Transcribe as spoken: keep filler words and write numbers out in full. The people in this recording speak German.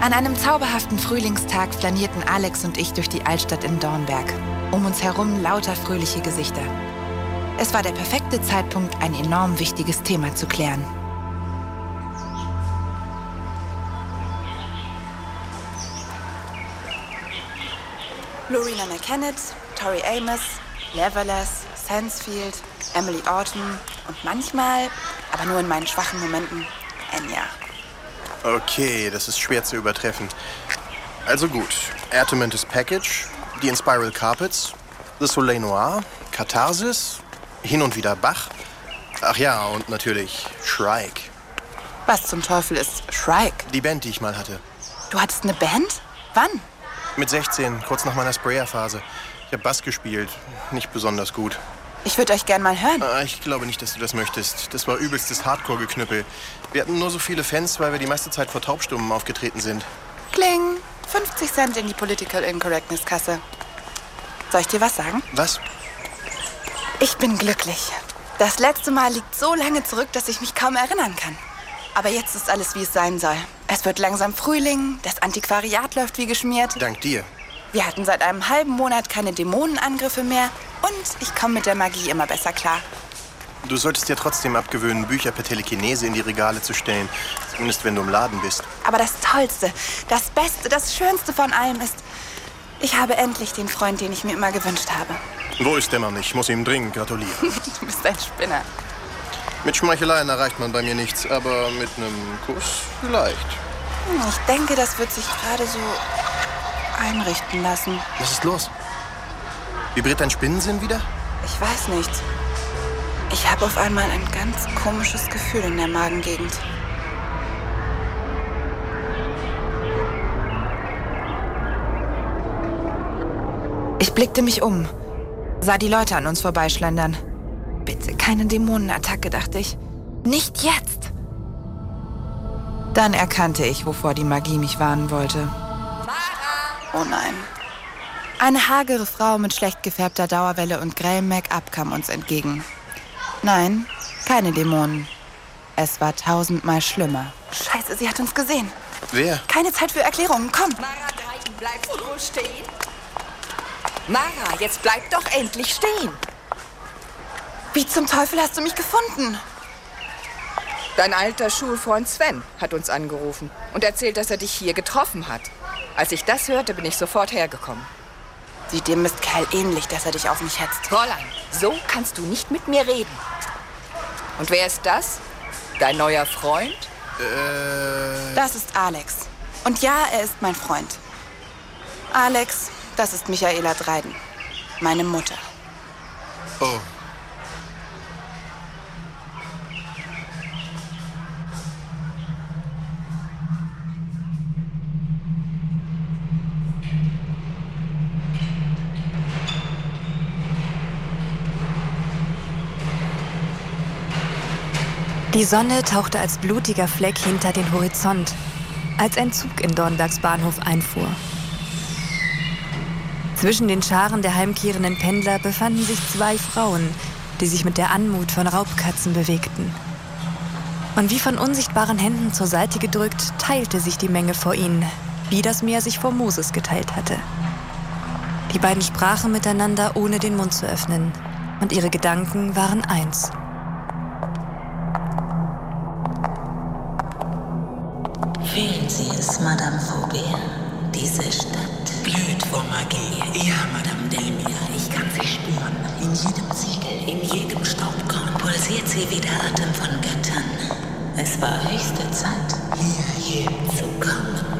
An einem zauberhaften Frühlingstag flanierten Alex und ich durch die Altstadt in Dornberg. Um uns herum lauter fröhliche Gesichter. Es war der perfekte Zeitpunkt, ein enorm wichtiges Thema zu klären. Lorena McKennitt, Tori Amos, Leverless, Sansfield, Emily Autumn und manchmal, aber nur in meinen schwachen Momenten, Enya. Okay, das ist schwer zu übertreffen. Also gut, Atomentus Package, The Inspiral Carpets, The Soleil Noir, Katharsis, hin und wieder Bach. Ach ja, und natürlich Shrike. Was zum Teufel ist Shrike? Die Band, die ich mal hatte. Du hattest eine Band? Wann? Mit sechzehn, kurz nach meiner Sprayer-Phase. Ich habe Bass gespielt, nicht besonders gut. Ich würde euch gern mal hören. Ah, ich glaube nicht, dass du das möchtest. Das war übelstes Hardcore-Geknüppel. Wir hatten nur so viele Fans, weil wir die meiste Zeit vor Taubstummen aufgetreten sind. Kling, fünfzig Cent in die Political Incorrectness-Kasse. Soll ich dir was sagen? Was? Ich bin glücklich. Das letzte Mal liegt so lange zurück, dass ich mich kaum erinnern kann. Aber jetzt ist alles, wie es sein soll. Es wird langsam Frühling, das Antiquariat läuft wie geschmiert. Dank dir. Wir hatten seit einem halben Monat keine Dämonenangriffe mehr und ich komme mit der Magie immer besser klar. Du solltest dir trotzdem abgewöhnen, Bücher per Telekinese in die Regale zu stellen. Zumindest, wenn du im Laden bist. Aber das Tollste, das Beste, das Schönste von allem ist, ich habe endlich den Freund, den ich mir immer gewünscht habe. Wo ist der Mann? Ich muss ihm dringend gratulieren. Du bist ein Spinner. Mit Schmeicheleien erreicht man bei mir nichts, aber mit einem Kuss vielleicht. Ich denke, das wird sich gerade so einrichten lassen. Was ist los? Vibriert dein Spinnensinn wieder? Ich weiß nicht. Ich habe auf einmal ein ganz komisches Gefühl in der Magengegend. Ich blickte mich um, sah die Leute an uns vorbeischlendern. Bitte keine Dämonenattacke, dachte ich. Nicht jetzt! Dann erkannte ich, wovor die Magie mich warnen wollte. Oh nein. Eine hagere Frau mit schlecht gefärbter Dauerwelle und grellem Make-up kam uns entgegen. Nein, keine Dämonen. Es war tausendmal schlimmer. Scheiße, sie hat uns gesehen. Wer? Keine Zeit für Erklärungen, komm! Mara, nein, bleibst du stehen? Mara, jetzt bleib doch endlich stehen. Wie zum Teufel hast du mich gefunden? Dein alter Schulfreund Sven hat uns angerufen und erzählt, dass er dich hier getroffen hat. Als ich das hörte, bin ich sofort hergekommen. Sieht dem Mistkerl ähnlich, dass er dich auf mich hetzt. Fräulein, so kannst du nicht mit mir reden. Und wer ist das? Dein neuer Freund? Äh... Das ist Alex. Und ja, er ist mein Freund. Alex, das ist Michaela Dreiden. Meine Mutter. Oh. Die Sonne tauchte als blutiger Fleck hinter den Horizont, als ein Zug in Dornbergs Bahnhof einfuhr. Zwischen den Scharen der heimkehrenden Pendler befanden sich zwei Frauen, die sich mit der Anmut von Raubkatzen bewegten. Und wie von unsichtbaren Händen zur Seite gedrückt, teilte sich die Menge vor ihnen, wie das Meer sich vor Moses geteilt hatte. Die beiden sprachen miteinander, ohne den Mund zu öffnen, und ihre Gedanken waren eins. Fühlen Sie es, Madame Faubert? Diese Stadt blüht vor Magie. Ja, Madame Delmia, ich kann sie spüren. In jedem Ziegel, in jedem Staubkorn pulsiert sie wie der Atem von Göttern. Es war höchste Zeit, hierher zu kommen.